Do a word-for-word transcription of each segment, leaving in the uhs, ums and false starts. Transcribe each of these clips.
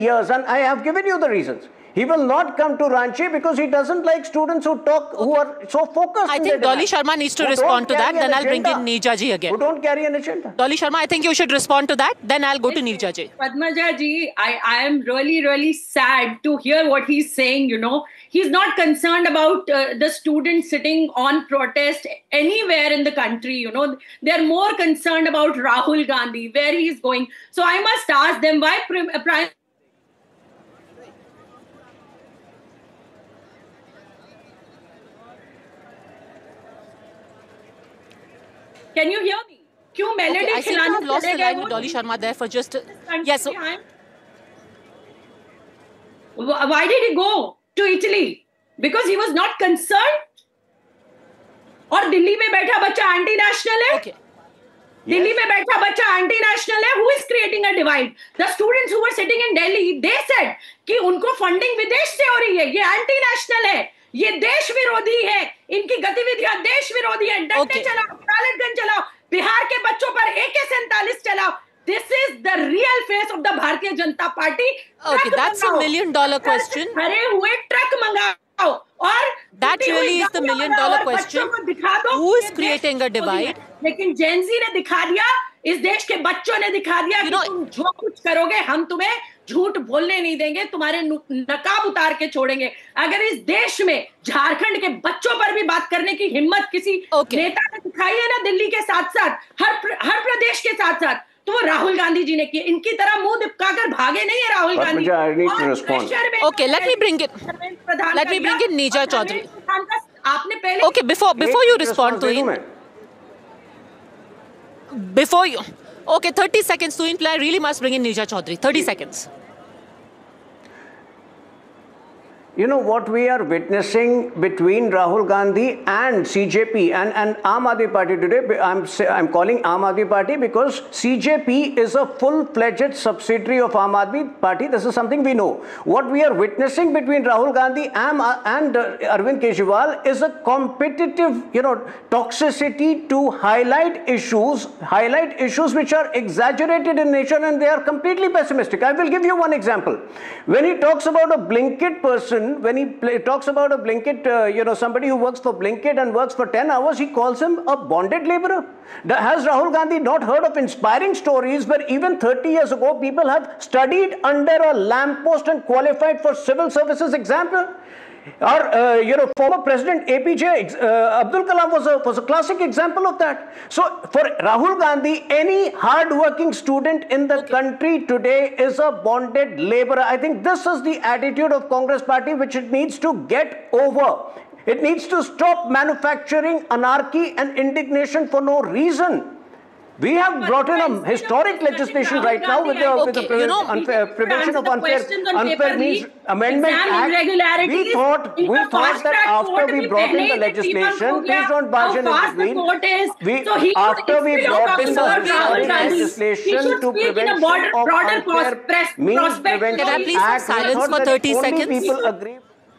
years, and I have given you the reasons. He will not come to Ranchi because he doesn't like students who talk, okay. who are so focused. I think Dolly Sharma needs to respond to that. Then I'll bring in Neerja ji again. Who don't carry an agenda. Dolly Sharma, I think you should respond to that. Then I'll go to Neerja ji. Padmaja ji, I, I am really, really sad to hear what he's saying, you know. He's not concerned about uh, the students sitting on protest anywhere in the country, you know. They're more concerned about Rahul Gandhi, where he's going. So I must ask them, why Prime Can you hear me? Kyun melody okay, I seem to have lost the line with Dolly Sharma there for just... A... Yes. So... Why did he go to Italy? Because he was not concerned? Or Delhi mein baitha bacha anti-national hai? Okay. Delhi mein baitha bacha anti-national hai? Who is creating a divide? The students who were sitting in Delhi, they said कि उनको funding विदेश से हो रही है, ये anti-national है. ये देश विरोधी है, इनकी गतिविधियां देश विरोधी है, डंडे चलाओ, कालेगंज चलाओ, बिहार के बच्चों पर ए के सैंतालीस चलाओ. This is the real face of the Bharatiya Janata Party. Okay, that's a million dollar question. भरे हुए ट्रक मंगाओ और that really is the million dollar question. Who is creating a divide? लेकिन Gen Z ने दिखा दिया, इस देश के बच्चों ने दिखा दिया कि तुम जो कुछ करोगे हम तुम्हें झूठ बोलने नहीं देंगे, तुम्हारे नकाब उतार के छोड़ेंगे. अगर इस देश में झारखंड के बच्चों पर भी बात करने की हिम्मत किसी okay. नेता ने दिखाई है ना, दिल्ली के साथ साथ हर हर प्रदेश के साथ साथ, तो वो राहुल गांधी जी ने किया. इनकी तरह मुंह दिखाकर भागे नहीं है Rahul Gandhi. Okay, let me bring it. Let me bring in Neerja Chaudhary. आपने पहले Okay, before before you respond to him, before you, okay, thirty seconds to him. I really must bring in Neerja Chaudhary. thirty seconds. You know what we are witnessing between Rahul Gandhi and C J P and, and Aam Aadmi Party today. I'm, I'm calling Aam Aadmi Party because C J P is a full-fledged subsidiary of Aam Aadmi Party. This is something we know. What we are witnessing between Rahul Gandhi and, and uh, Arvind Kejriwal is a competitive, you know, toxicity to highlight issues, highlight issues which are exaggerated in nature and they are completely pessimistic. I will give you one example. When he talks about a Blinkit person, when he play, talks about a Blinkit, uh, you know, somebody who works for Blinkit and works for ten hours, he calls him a bonded laborer. Has Rahul Gandhi not heard of inspiring stories where even thirty years ago, people have studied under a lamppost and qualified for civil services exam? Or, uh, you know, former President A P J uh, Abdul Kalam was a, was a classic example of that. So, for Rahul Gandhi, any hard-working student in the okay. country today is a bonded laborer. I think this is the attitude of Congress Party which it needs to get over. It needs to stop manufacturing anarchy and indignation for no reason. We have brought in a historic legislation right now with the, okay, with the pre you know, unfair, Prevention of Unfair, unfair Means Amendment Act. We thought, we thought that after we brought in the legislation, please don't barge in between. We, so after we brought in the historic legislation to Prevention of Unfair Means Prevention Act, please have silence for thirty seconds? People agree.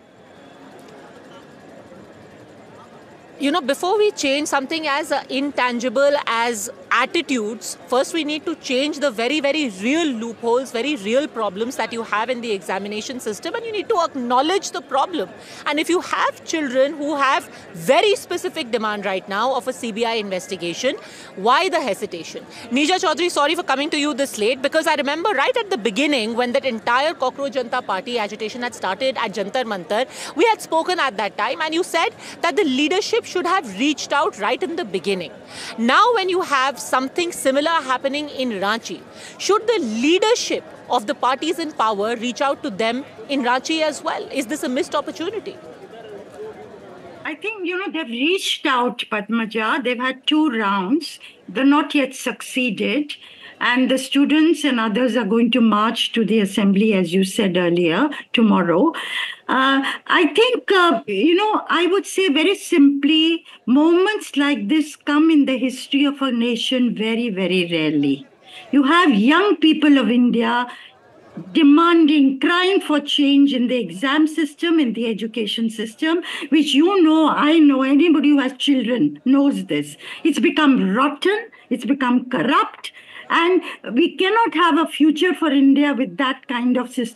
You know, before we change something as uh, intangible as attitudes, first we need to change the very, very real loopholes, very real problems that you have in the examination system, and you need to acknowledge the problem. And if you have children who have very specific demand right now of a C B I investigation, why the hesitation? Neerja Chaudhary, sorry for coming to you this late, because I remember right at the beginning when that entire Cockroach Janata Party agitation had started at Jantar Mantar, we had spoken at that time and you said that the leadership should have reached out right in the beginning. Now when you have something similar happening in Ranchi, should the leadership of the parties in power reach out to them in Ranchi as well? Is this a missed opportunity? I think, you know, they've reached out, Padmaja. They've had two rounds. They're not yet succeeded. And the students and others are going to march to the assembly, as you said earlier, tomorrow. Uh, I think, uh, you know, I would say very simply, moments like this come in the history of a nation very, very rarely. You have young people of India demanding, crying for change in the exam system, in the education system, which you know, I know, anybody who has children knows this. It's become rotten, it's become corrupt, and we cannot have a future for India with that kind of system.